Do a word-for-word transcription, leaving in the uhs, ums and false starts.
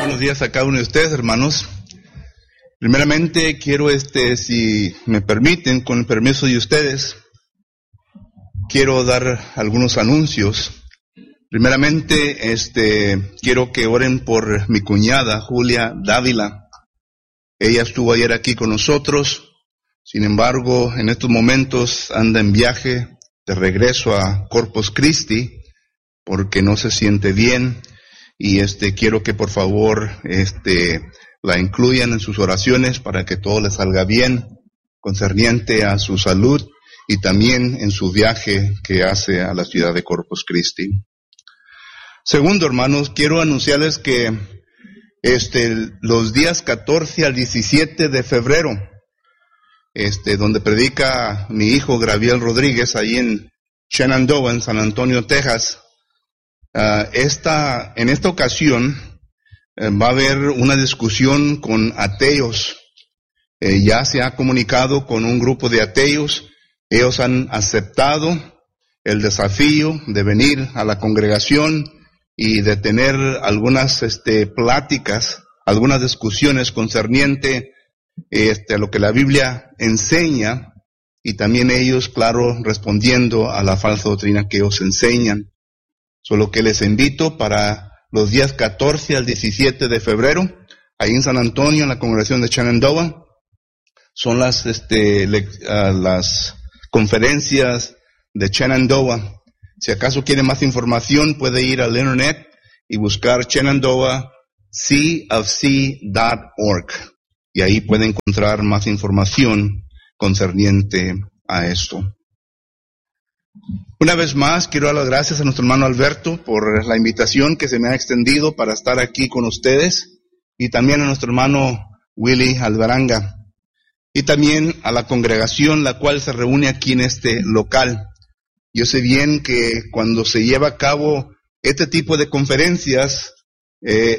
Buenos días a cada uno de ustedes, hermanos. Primeramente, quiero, este, si me permiten, con el permiso de ustedes, quiero dar algunos anuncios. Primeramente, este, quiero que oren por mi cuñada, Julia Dávila. Ella estuvo ayer aquí con nosotros. Sin embargo, en estos momentos anda en viaje de regreso a Corpus Christi porque no se siente bien. Y este, quiero que por favor, este, la incluyan en sus oraciones para que todo le salga bien, concerniente a su salud y también en su viaje que hace a la ciudad de Corpus Christi. Segundo, hermanos, quiero anunciarles que este, los días catorce al diecisiete de febrero, este, donde predica mi hijo Gabriel Rodríguez, ahí en Shenandoah, en San Antonio, Texas, Uh, esta, en esta ocasión eh, va a haber una discusión con ateos. Eh, ya se ha comunicado con un grupo de ateos. Ellos han aceptado el desafío de venir a la congregación y de tener algunas este, pláticas, algunas discusiones concerniente este, a lo que la Biblia enseña, y también ellos, claro, respondiendo a la falsa doctrina que ellos enseñan. Solo que les invito para los días catorce al diecisiete de febrero, ahí en San Antonio, en la congregación de Shenandoah, son las, este, le, uh, las conferencias de Shenandoah. Si acaso quiere más información, puede ir al internet y buscar Shenandoah C of C dot org. Y ahí puede encontrar más información concerniente a esto. Una vez más, quiero dar las gracias a nuestro hermano Alberto por la invitación que se me ha extendido para estar aquí con ustedes, y también a nuestro hermano Willy Alvaranga, y también a la congregación la cual se reúne aquí en este local. Yo sé bien que cuando se lleva a cabo este tipo de conferencias, eh,